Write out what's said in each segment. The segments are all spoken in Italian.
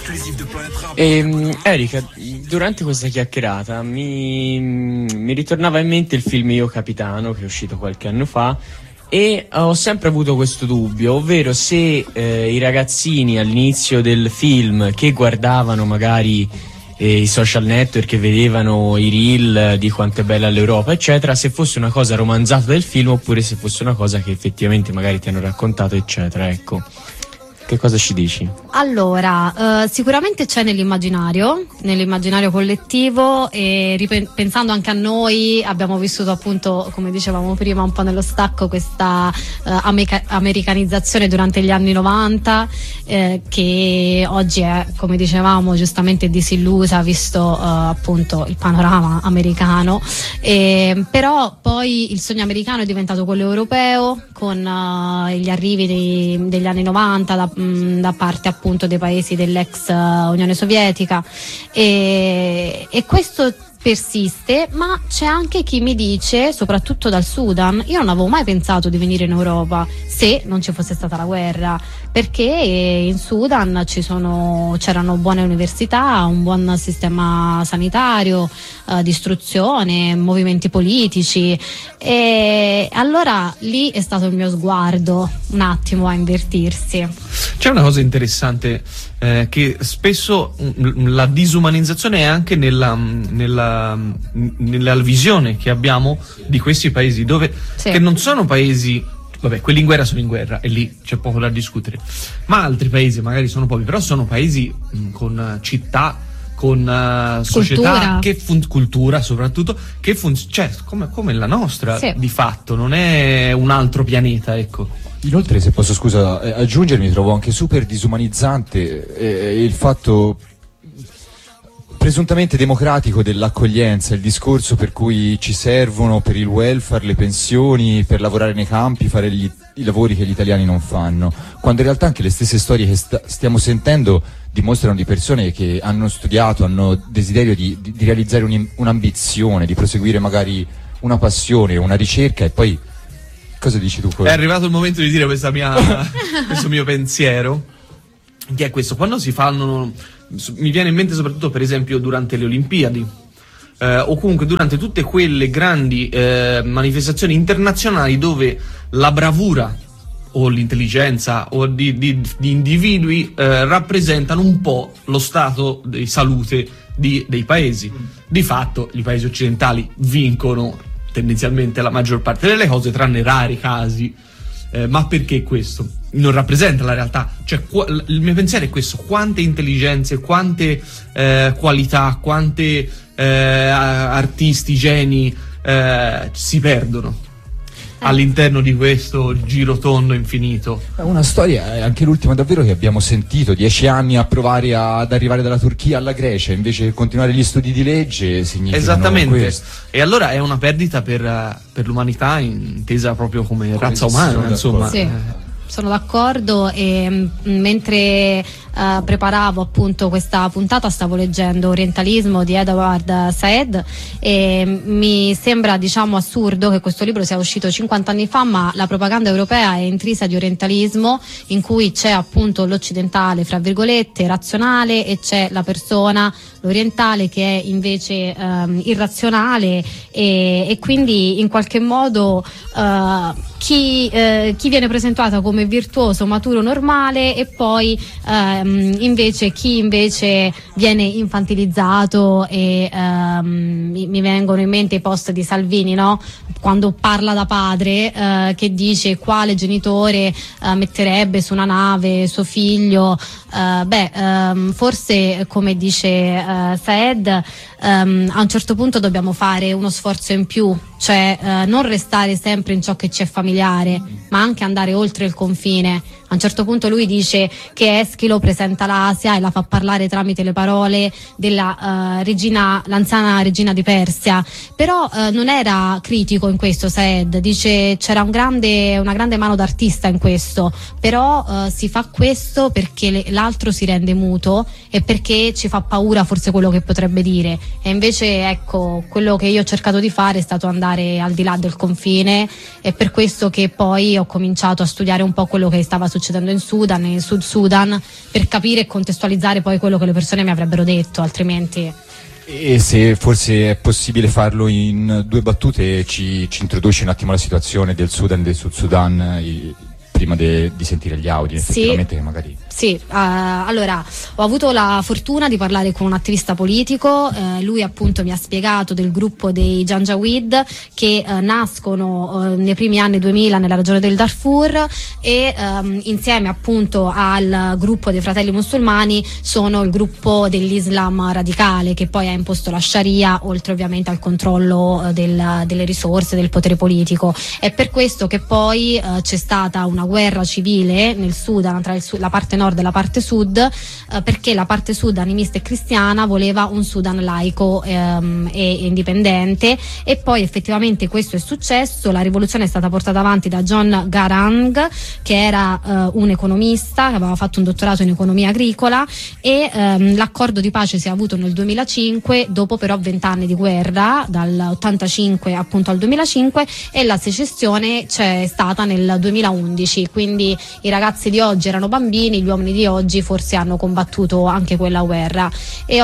Erika, durante questa chiacchierata mi ritornava in mente il film Io Capitano, che è uscito qualche anno fa, e ho sempre avuto questo dubbio, ovvero se i ragazzini all'inizio del film, che guardavano magari i social network, che vedevano i reel di quanto è bella l'Europa eccetera, se fosse una cosa romanzata del film oppure se fosse una cosa che effettivamente magari ti hanno raccontato eccetera. Ecco, che cosa ci dici? Allora, sicuramente c'è nell'immaginario collettivo, e pensando anche a noi, abbiamo vissuto appunto, come dicevamo prima un po' nello stacco, questa americanizzazione durante gli anni 90, che oggi è, come dicevamo, giustamente disillusa visto appunto il panorama americano, però poi il sogno americano è diventato quello europeo con gli arrivi degli anni 90 da parte appunto dei paesi dell'ex Unione Sovietica, e questo persiste, ma c'è anche chi mi dice, soprattutto dal Sudan, io non avevo mai pensato di venire in Europa se non ci fosse stata la guerra, perché in Sudan c'erano buone università, un buon sistema sanitario, di istruzione, movimenti politici, e allora lì è stato il mio sguardo un attimo a invertirsi. C'è una cosa interessante, che spesso la disumanizzazione è anche nella visione che abbiamo di questi paesi, dove che non sono paesi, vabbè, quelli in guerra sono in guerra e lì c'è poco da discutere, ma altri paesi magari sono pochi, però sono paesi con città, con società, cultura soprattutto, che cioè, come la nostra, di fatto non è un altro pianeta, ecco. Inoltre, se posso aggiungermi, trovo anche super disumanizzante il fatto presuntamente democratico dell'accoglienza, il discorso per cui ci servono per il welfare le pensioni, per lavorare nei campi, fare i lavori che gli italiani non fanno, quando in realtà anche le stesse storie che stiamo sentendo dimostrano di persone che hanno studiato, hanno desiderio di realizzare un'ambizione, di proseguire magari una passione, una ricerca, e poi cosa dici tu? È arrivato il momento di dire questo mio pensiero, che è questo: quando si fanno, mi viene in mente soprattutto per esempio durante le Olimpiadi, o comunque durante tutte quelle grandi manifestazioni internazionali dove la bravura o l'intelligenza o di individui rappresentano un po' lo stato di salute dei paesi. Di fatto i paesi occidentali vincono tendenzialmente la maggior parte delle cose, tranne rari casi, ma perché questo non rappresenta la realtà. Cioè, il mio pensiero è questo: quante intelligenze, quante qualità, quante artisti, geni si perdono all'interno di questo giro tondo infinito. Una storia, anche l'ultima davvero, che abbiamo sentito, 10 anni a provare ad arrivare dalla Turchia alla Grecia, invece continuare gli studi di legge significa esattamente questo. E allora è una perdita per l'umanità, intesa proprio come razza umana, insomma. Sì. Sono d'accordo, e mentre preparavo appunto questa puntata stavo leggendo Orientalismo di Edward Said, e mi sembra, diciamo, assurdo che questo libro sia uscito 50 anni fa, ma la propaganda europea è intrisa di orientalismo, in cui c'è appunto l'occidentale, fra virgolette, razionale, e c'è la persona, l'orientale, che è invece irrazionale, e quindi in qualche modo chi viene presentato come virtuoso, maturo, normale, e poi invece chi invece viene infantilizzato, e mi vengono in mente i post di Salvini, no? Quando parla da padre, che dice quale genitore metterebbe su una nave suo figlio. Forse, come dice Saed, a un certo punto dobbiamo fare uno sforzo in più, cioè non restare sempre in ciò che ci è familiare, ma anche andare oltre il confine. A un certo punto lui dice che Eschilo presenta l'Asia e la fa parlare tramite le parole della l'anziana regina di Persia, però non era critico in questo. Saed dice c'era una grande mano d'artista in questo, però si fa questo perché l'altro si rende muto, e perché ci fa paura forse quello che potrebbe dire, E invece, ecco, quello che io ho cercato di fare è stato andare al di là del confine, e per questo che poi ho cominciato a studiare un po' quello che stava succedendo in Sudan, in Sud Sudan, per capire e contestualizzare poi quello che le persone mi avrebbero detto, altrimenti. E se forse è possibile farlo in 2 battute, ci introduci un attimo la situazione del Sudan e del Sud Sudan prima di sentire gli audio, effettivamente, magari. Sì, allora ho avuto la fortuna di parlare con un attivista politico, lui appunto mi ha spiegato del gruppo dei Janjaweed che nascono nei primi anni 2000 nella regione del Darfur e insieme appunto al gruppo dei fratelli musulmani sono il gruppo dell'Islam radicale, che poi ha imposto la Sharia, oltre ovviamente al controllo delle risorse, del potere politico. È per questo che poi c'è stata una guerra civile nel Sudan tra la parte nord e la parte sud, perché la parte sud animista e cristiana voleva un Sudan laico e indipendente, e poi effettivamente questo è successo. La rivoluzione è stata portata avanti da John Garang, che era un economista che aveva fatto un dottorato in economia agricola, e l'accordo di pace si è avuto nel 2005, dopo però 20 anni di guerra, dal 85 appunto al 2005, e la secessione c'è stata nel 2011, quindi i ragazzi di oggi erano bambini, gli uomini di oggi forse hanno combattuto anche quella guerra, e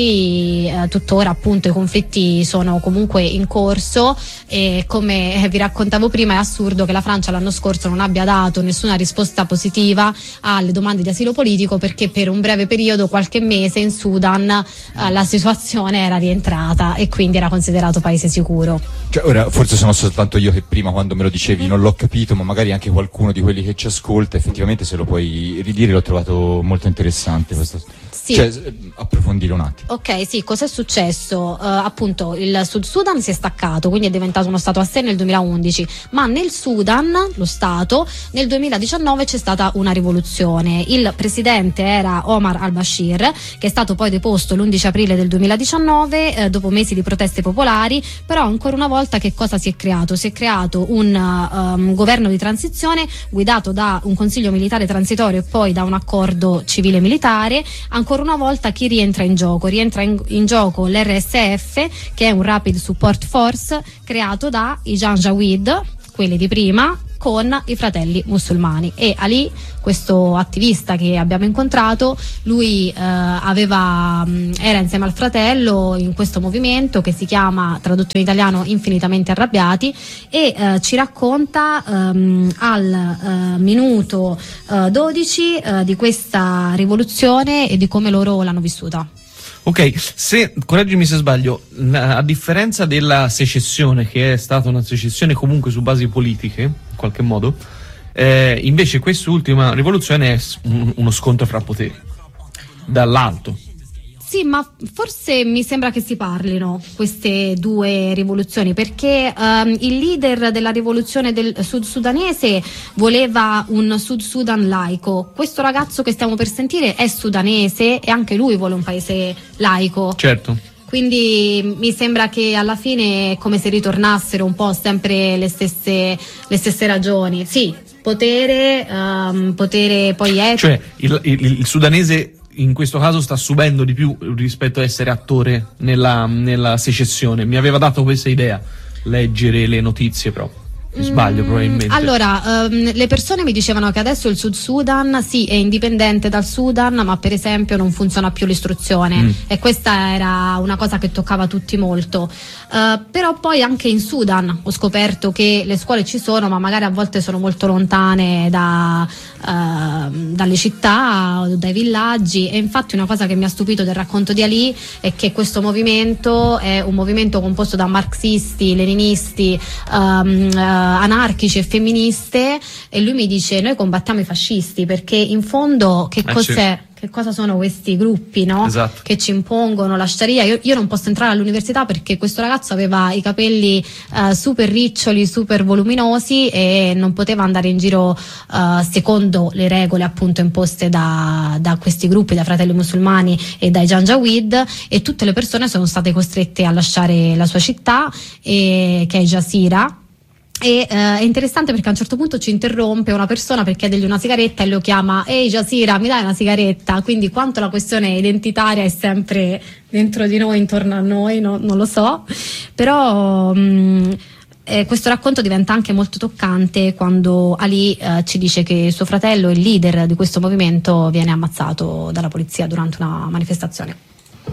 oggi tuttora appunto i conflitti sono comunque in corso, e come vi raccontavo prima è assurdo che la Francia l'anno scorso non abbia dato nessuna risposta positiva alle domande di asilo politico, perché per un breve periodo, qualche mese, in Sudan la situazione era rientrata e quindi era considerato paese sicuro. Cioè, ora forse sono soltanto io che prima, quando me lo dicevi, non l'ho capito, ma magari anche qualcuno di quelli che ci ascolta, effettivamente se lo puoi ridire, l'ho trovato molto interessante questo. Sì. Cioè, approfondire un attimo. Ok, sì, cos'è successo? Appunto il Sud Sudan si è staccato, quindi è diventato uno stato a sé nel 2011, ma nel Sudan, lo stato, nel 2019 c'è stata una rivoluzione. Il presidente era Omar al-Bashir, che è stato poi deposto l'11 aprile del 2019 dopo mesi di proteste popolari, però ancora una volta che cosa si è creato? Si è creato un governo di transizione guidato da un consiglio militare transitorio e poi da un accordo civile militare. Ancora una volta chi rientra in gioco? Rientra in gioco l'RSF, che è un Rapid Support Force creato da i Janjaweed, quelli di prima, con i fratelli musulmani. E Ali, questo attivista che abbiamo incontrato, lui era insieme al fratello in questo movimento che si chiama, tradotto in italiano, Infinitamente Arrabbiati, e ci racconta al minuto 12 di questa rivoluzione e di come loro l'hanno vissuta. Ok, correggimi se sbaglio, a differenza della secessione, che è stata una secessione comunque su basi politiche, in qualche modo, invece quest'ultima rivoluzione è uno scontro fra poteri, dall'alto. Sì, ma forse mi sembra che si parlino queste due rivoluzioni, perché il leader della rivoluzione del sud sudanese voleva un Sud Sudan laico. Questo ragazzo che stiamo per sentire è sudanese e anche lui vuole un paese laico. Certo. Quindi mi sembra che alla fine è come se ritornassero un po' sempre le stesse ragioni. Sì, potere poi è... Cioè il sudanese in questo caso sta subendo di più rispetto a essere attore nella secessione. Mi aveva dato questa idea, leggere le notizie, però mi sbaglio probabilmente. Allora, le persone mi dicevano che adesso il Sud Sudan sì è indipendente dal Sudan, ma per esempio non funziona più l'istruzione, e questa era una cosa che toccava tutti molto. Però poi anche in Sudan ho scoperto che le scuole ci sono, ma magari a volte sono molto lontane dalle città o dai villaggi, e infatti una cosa che mi ha stupito del racconto di Ali è che questo movimento è un movimento composto da marxisti, leninisti, anarchici e femministe, e lui mi dice: noi combattiamo i fascisti, perché in fondo che cos'è? Che cosa sono questi gruppi, no? Esatto. Che ci impongono la Sharia. Io non posso entrare all'università perché questo ragazzo aveva i capelli super riccioli, super voluminosi, e non poteva andare in giro secondo le regole appunto imposte da questi gruppi, dai fratelli musulmani e dai Janjaweed, e tutte le persone sono state costrette a lasciare la sua città, che è Jazeera. E è interessante perché a un certo punto ci interrompe una persona per chiedergli una sigaretta e lo chiama: ehi Jasira, mi dai una sigaretta? Quindi quanto la questione identitaria è sempre dentro di noi, intorno a noi, non lo so, però questo racconto diventa anche molto toccante quando Ali ci dice che suo fratello, il leader di questo movimento, viene ammazzato dalla polizia durante una manifestazione.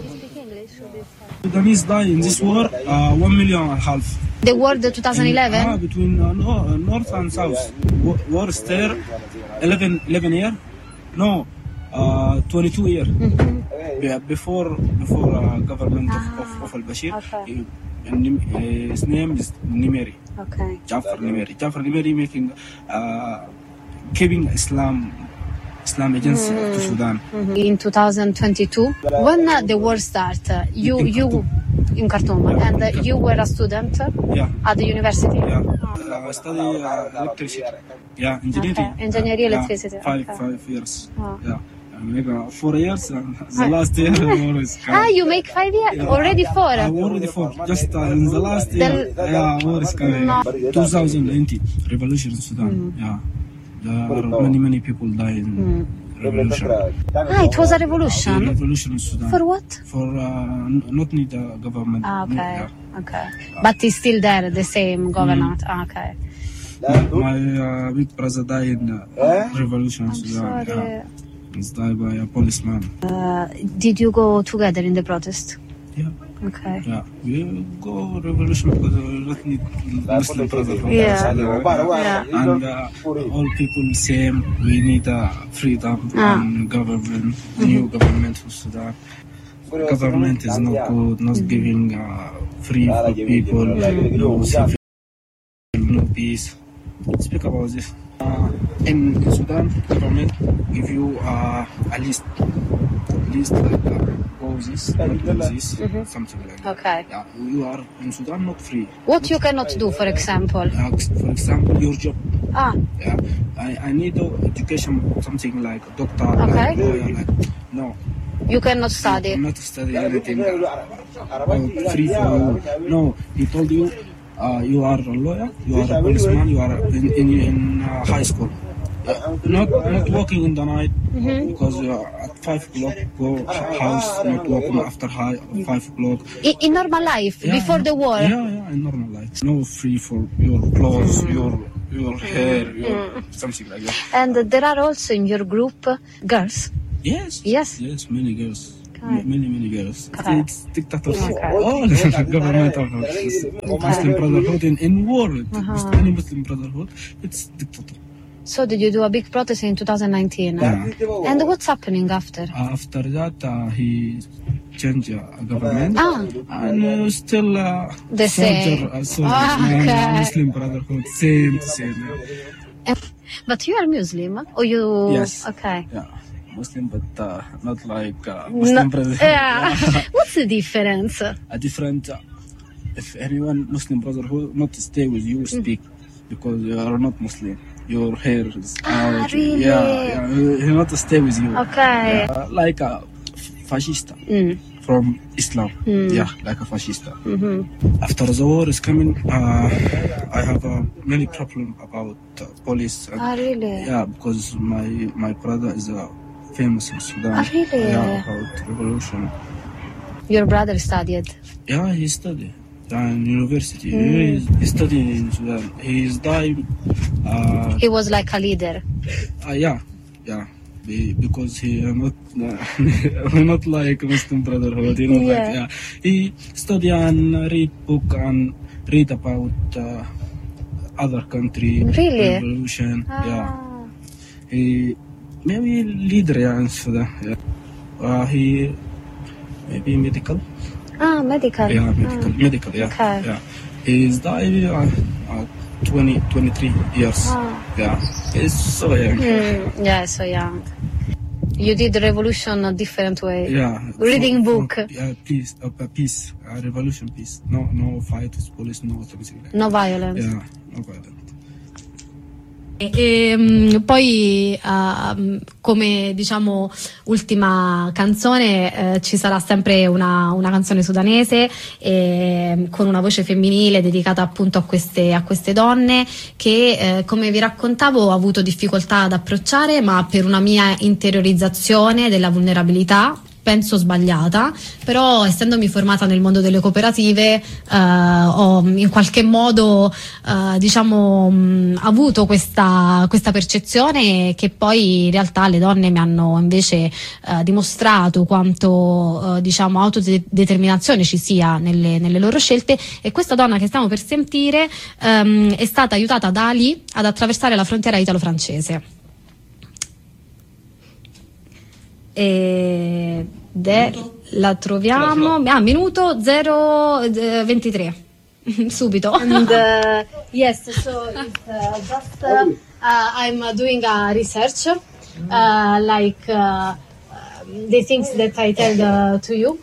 Sudanese die in this war 1.5 million. The war of 2011? Between north and south. War there 11 year? No, 22 year. Yeah, before government of al-Bashir. Okay. His name is Nimeri. Okay. Jafar Nimeri making keeping Islam against to Sudan. In 2022, when the war started, you in Khartoum, and you were a student at the university? Yeah. I study electricity. Yeah, engineering. Okay. Engineering, electricity. 5 years. Oh. Yeah. I make 4 years. The last year always. You make 5 years? Yeah. Already 4? Already 4. Just in the last year. War is coming. No. 2020 revolution in Sudan. Yeah. There are many people die in revolution. It was a revolution? Revolution in Sudan. For what? For not need a government. Okay. Yeah. Okay. But it's still there, the same government. Okay. My big brother died in revolution in Sudan. Sorry. Yeah. He's died by a policeman. Did you go together in the protest? Yeah. Okay. Yeah. We go revolution because we don't need Muslim brotherhood. Yeah. And all people same. We need freedom and government, new government for Sudan. Government is not good, not giving free for people, no civil, no peace. Speak about this. In Sudan, government give you a list like this, something like that. Okay. Yeah, you are in Sudan not free. What you cannot do, for example? For example, your job. Yeah. I need education, something like doctor, Okay. like lawyer, like no. You cannot study. You cannot study anything free for you. No, he told you. You are a lawyer, you are a policeman, you are in high school. Not working in the night because at 5 o'clock go house, not working after 5 o'clock. In normal life, before the war? Yeah, in normal life. No free for your clothes, your hair, something like that. And there are also in your group girls? Yes, many girls. Okay. Many girls. Okay. It's dictators. Okay. All government of Muslim Brotherhood in world. Any Muslim Brotherhood, it's dictator. So did you do a big protest in 2019? Yeah. And what's happening after? After that, he changed government. And still the same. Muslim Brotherhood, same. But you are Muslim? Or you? Yes. Okay. Yeah. Muslim, but not like Muslim Brotherhood. Yeah. What's the difference? A different. If anyone Muslim Brotherhood not stay with you, speak because you are not Muslim. Your hair is out. Really? Yeah. He not stay with you. Okay. Like a fascista from Islam. Yeah, like a fascista. After the war is coming, I have many problem about police. Really? Yeah, because my brother is famous in Sudan. Really? Yeah, about revolution. Your brother studied? Yeah, he studied in university. He studied in Sudan. He's died. He was like a leader. Yeah. Because he not like Muslim Brotherhood. Like, he study and read book and read about other country. Really? Revolution. Yeah. He maybe leader in Sudan. Yeah. He maybe medical. Medical. Yeah, medical. Yeah. Okay. Yeah. He's died 23 years. Yeah. He's so young. Yeah, so young. You did the revolution a different way. Yeah. Reading book. Yeah, peace. Revolution, peace. No fight with police, no something like that. No violence. Yeah, no violence. Poi come diciamo ultima canzone ci sarà sempre una canzone sudanese con una voce femminile dedicata appunto a queste donne che come vi raccontavo ho avuto difficoltà ad approcciare, ma per una mia interiorizzazione della vulnerabilità penso sbagliata, però essendomi formata nel mondo delle cooperative ho in qualche modo avuto questa percezione che poi in realtà le donne mi hanno invece dimostrato quanto autodeterminazione ci sia nelle loro scelte, e questa donna che stiamo per sentire è stata aiutata da Ali ad attraversare la frontiera italo-francese. La troviamo minuto 0:23 subito. And yes, so it's just I'm doing a research like the things that I tell to you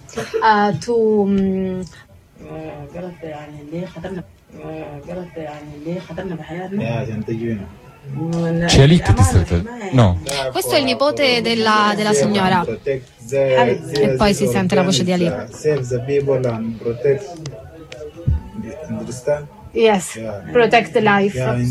C'è lì che ti sta... No. Questo è il nipote della signora e poi si sente la voce di Ali. Yes, protect the life. In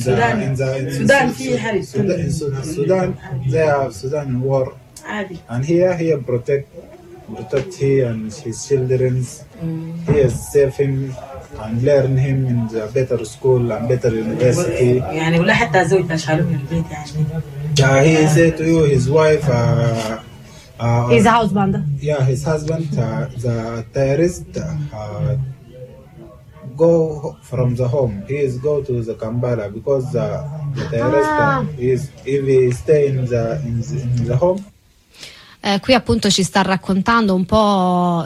Sudan they have Sudan war, and here protect he and his children. He is save him and learn him in the better school and better university. يعني ولا حتى زوج تشغله من البيت يعني. He said to you his wife his husband. Yeah, his husband the terrorist go from the home. He is go to the Kampala because the terrorist is if he stay in the home. Qui appunto ci sta raccontando un po'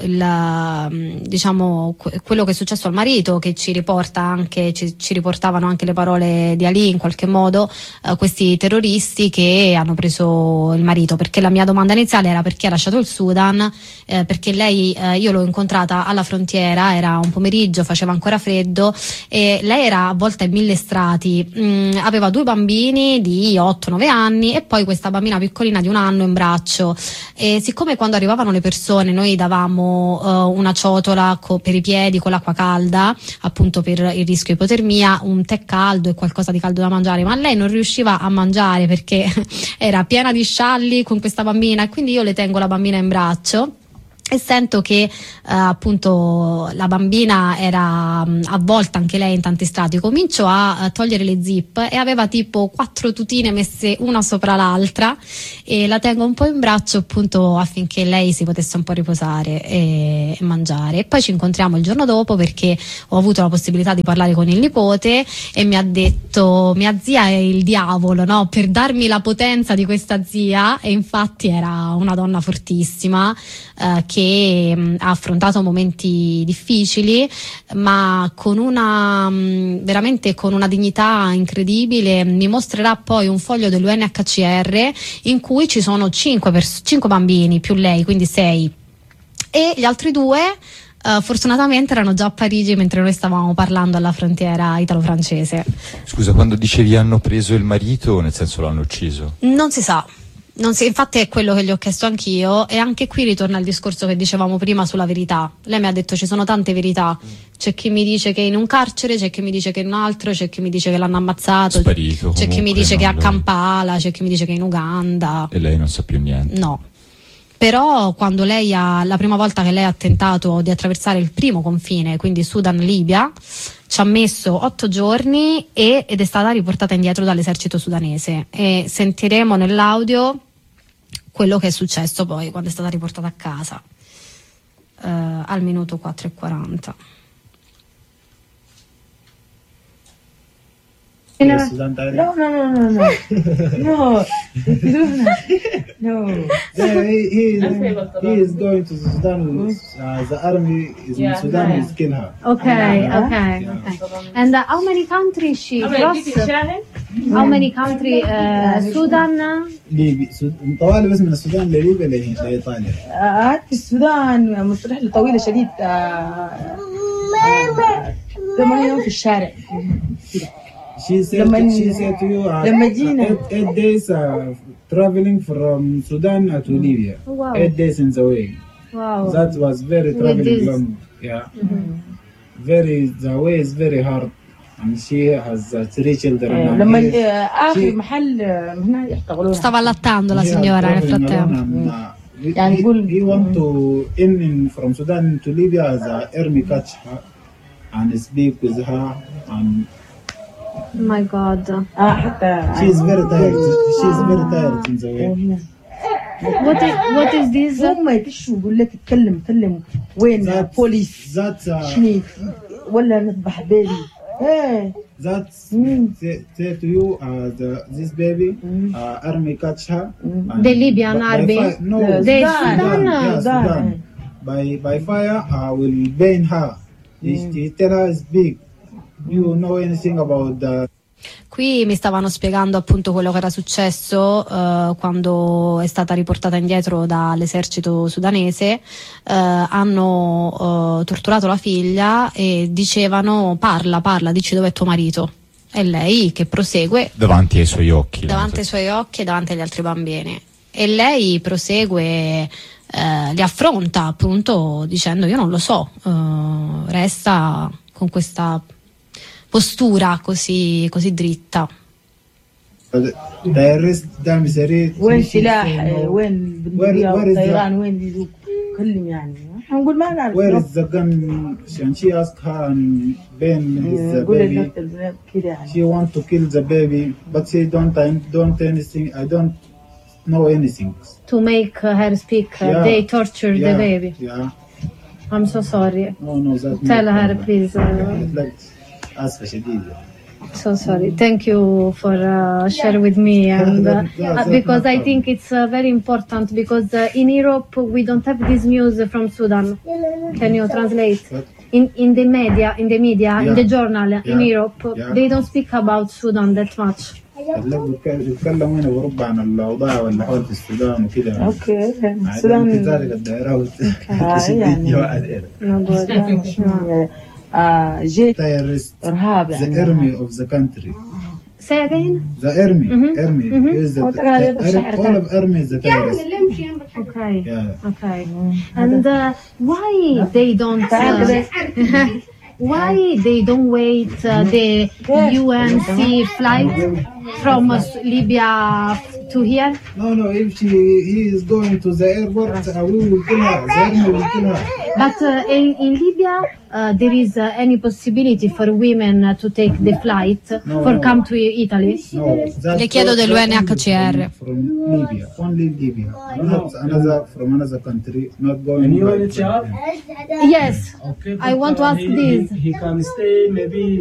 quello che è successo al marito, che ci riporta anche ci riportavano anche le parole di Ali in qualche modo, questi terroristi che hanno preso il marito, perché la mia domanda iniziale era perché ha lasciato il Sudan, perché lei io l'ho incontrata alla frontiera, era un pomeriggio, faceva ancora freddo e lei era avvolta in 1000 strati, aveva 2 bambini di 8-9 anni e poi questa bambina piccolina di 1 anno in braccio. E siccome quando arrivavano le persone noi davamo una ciotola per i piedi con l'acqua calda, appunto per il rischio ipotermia, un tè caldo e qualcosa di caldo da mangiare, ma lei non riusciva a mangiare perché era piena di scialli con questa bambina, e quindi io le tengo la bambina in braccio e sento che appunto la bambina era avvolta anche lei in tanti strati. Comincio a togliere le zip e aveva tipo 4 tutine messe una sopra l'altra e la tengo un po' in braccio appunto affinché lei si potesse un po' riposare e mangiare. E poi ci incontriamo il giorno dopo perché ho avuto la possibilità di parlare con il nipote e mi ha detto: mia zia è il diavolo, no? Per darmi la potenza di questa zia, e infatti era una donna fortissima che ha affrontato momenti difficili, ma con veramente con una dignità incredibile. Mi mostrerà poi un foglio dell'UNHCR in cui ci sono 5 bambini più lei, quindi 6, e gli altri 2 fortunatamente erano già a Parigi mentre noi stavamo parlando alla frontiera italo-francese. Scusa, quando dicevi hanno preso il marito, nel senso l'hanno ucciso? Non si sa. Infatti è quello che gli ho chiesto anch'io, e anche qui ritorna il discorso che dicevamo prima sulla verità. Lei mi ha detto ci sono tante verità, c'è chi mi dice che è in un carcere, c'è chi mi dice che è in un altro, c'è chi mi dice che l'hanno ammazzato, sparito, c'è chi mi dice che è a Kampala, c'è chi mi dice che è in Uganda. E lei non sa più niente? No. Però quando la prima volta che lei ha tentato di attraversare il primo confine, quindi Sudan-Libia, ci ha messo 8 giorni ed è stata riportata indietro dall'esercito sudanese, e sentiremo nell'audio quello che è successo poi quando è stata riportata a casa al minuto 4:40. No. He is going to Sudan. The army is in Sudan is kill her. Okay. And how many countries she crossed? How many countries? Sudan. ليبيا طوال بس من السودان لليبيا لإيطاليا. قعدت في السودان رحلة طويلة شديد 8 يوم في الشارع كده. She said to you, 8 days traveling from Sudan to Libya. Wow. 8 days in the way. Wow. That was very traveling long. Yeah. The way is very hard. And she has 3 children. Stava allattando la signora nel frattempo. He want to in from Sudan to Libya. The army catch her and speak with her. And Oh my God. she's very tired. She's very tired in the way. What is this? هم يكشوا يقول لك تكلم وين بوليس شنو ولا نذبح بيبي That's say to you this baby army catch her. The Libyan army? No, Sudan. By fire will burn her. He tell her it's big. You know anything about the Qui mi stavano spiegando appunto quello che era successo quando è stata riportata indietro dall'esercito sudanese. Hanno torturato la figlia e dicevano parla, dici dov'è tuo marito, e lei che prosegue davanti ai suoi occhi e davanti agli altri bambini, e lei prosegue, li affronta appunto dicendo io non lo so, resta con questa postura così dritta. وين سلاح وين بندقية والطيران وين يدوك كلهم يعني نقول ما نعرف. Where is the gun? She asked her and Ben is the baby. She want to kill the baby, but she don't anything. I don't know anything. To make her speak, they torture the baby. Yeah. I'm so sorry. No, that Tell her please. So sorry. Thank you for sharing with me, and because I think it's very important, because in Europe we don't have this news from Sudan. Can you translate? In the media, in the journal in Europe, they don't speak about Sudan that much. بيتكلموا هنا بأوروبا عن الأوضاع والأحوال في السودان وكده. اوكي السودان كذلك الدائرة جيت إرهاب the army of the country. Say again. The army is all of army is the terrorist. Okay. Yeah. Okay. And why they don't? Why they don't wait the UNC flight from Libya to here? No. If he is going to the airport, we will kill her. The army will kill her. But in Libya, there is any possibility for women to take the flight for come to Italy? No. Le chiedo dell'UNHCR. From Libya, only Libya, not from another country, not going. Yes, I want to ask this. He can stay maybe